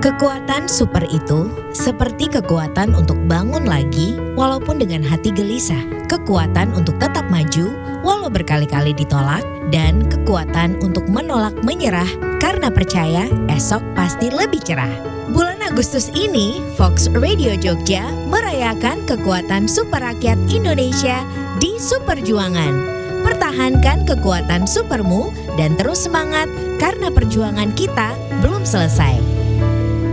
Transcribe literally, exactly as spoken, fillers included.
Kekuatan super itu seperti kekuatan untuk bangun lagi walaupun dengan hati gelisah, kekuatan untuk tetap maju walau berkali-kali ditolak, dan kekuatan untuk menolak menyerah karena percaya esok pasti lebih cerah. Bulan Agustus ini, Fox Radio Jogja merayakan kekuatan super rakyat Indonesia di Superjuangan. Pertahankan kekuatan supermu dan terus semangat karena perjuangan kita belum selesai.